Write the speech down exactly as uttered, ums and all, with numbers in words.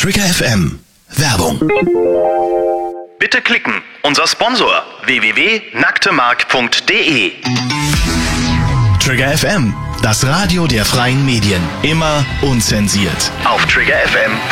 Trigger F M. Werbung. Bitte klicken. Unser Sponsor w w w punkt nacktemark punkt d e. Trigger F M, das Radio der freien Medien. Immer unzensiert. Auf trigger f m punkt d e.